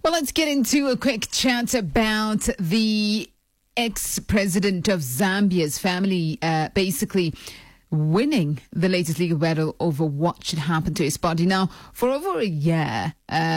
Well, let's get into a quick chat about the ex-president of Zambia's family, basically winning the latest legal battle over what should happen to his body. Now, for over a year,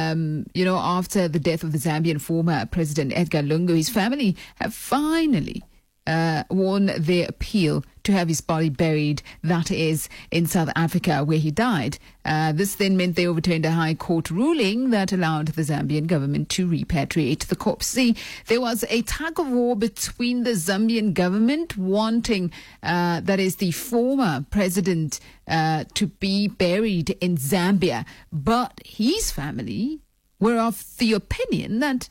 after the death of the Zambian former president Edgar Lungu, his family have finally won their appeal to have his body buried, that is, in South Africa, where he died. This then meant they overturned a high court ruling that allowed the Zambian government to repatriate the corpse. See, there was a tug of war between the Zambian government wanting, that is, the former president to be buried in Zambia, but his family were of the opinion that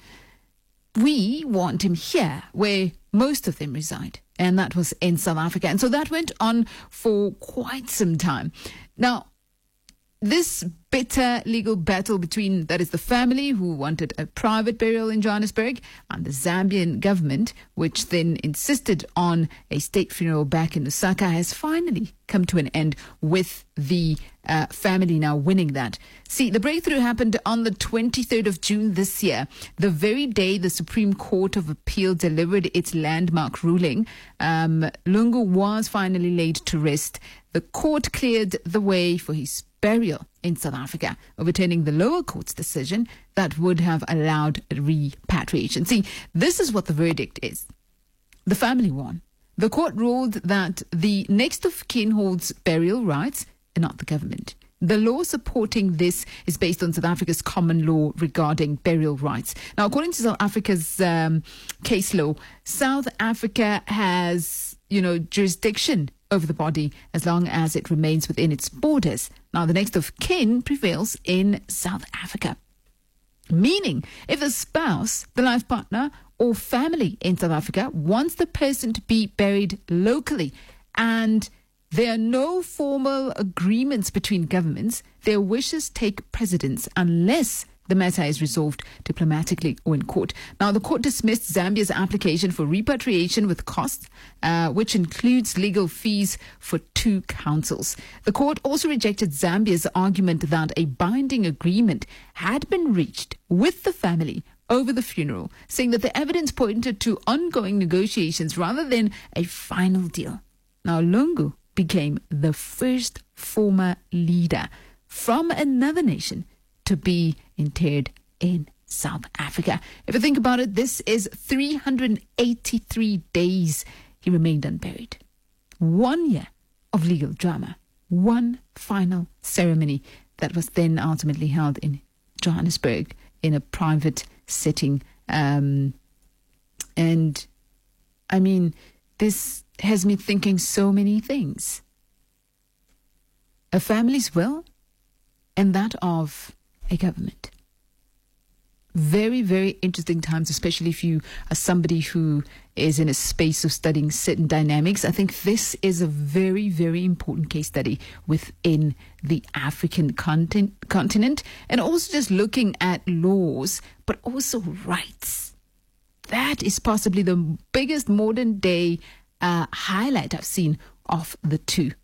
we want him here, where most of them reside, and that was in South Africa. And so that went on for quite some time. Now, this bitter legal battle between, that is, the family who wanted a private burial in Johannesburg and the Zambian government, which then insisted on a state funeral back in Lusaka, has finally come to an end with the family now winning that. See, the breakthrough happened on the 23rd of June this year, the very day the Supreme Court of Appeal delivered its landmark ruling. Lungu was finally laid to rest. The court cleared the way for his burial in South Africa, overturning the lower court's decision that would have allowed repatriation. See, this is what the verdict is. The family won. The court ruled that the next of kin holds burial rights and not the government. The law supporting this is based on South Africa's common law regarding burial rights. Now, according to South Africa's case law, South Africa has, jurisdiction over the body as long as it remains within its borders. Now, the next of kin prevails in South Africa. Meaning, if a spouse, the life partner, or family in South Africa wants the person to be buried locally and there are no formal agreements between governments, their wishes take precedence unless the matter is resolved diplomatically or in court. Now, the court dismissed Zambia's application for repatriation with costs, which includes legal fees for 2 counsels. The court also rejected Zambia's argument that a binding agreement had been reached with the family over the funeral, saying that the evidence pointed to ongoing negotiations rather than a final deal. Now, Lungu became the first former leader from another nation to be interred in South Africa. If you think about it, this is 383 days he remained unburied. 1 year of legal drama. One final ceremony that was then ultimately held in Johannesburg in a private setting. And I mean, this has me thinking so many things. A family's will and that of a government. Very, very interesting times, especially if you are somebody who is in a space of studying certain dynamics. I think this is a very, very important case study within the African continent, and also just looking at laws, but also rights. That is possibly the biggest modern day highlight I've seen of the two.